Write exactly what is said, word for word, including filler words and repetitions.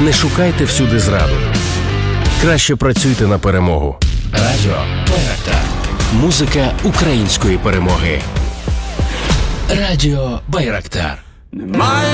Не шукайте всюди зраду. Краще працюйте на перемогу. Радіо Байрактар. Музика української перемоги. Радіо Байрактар.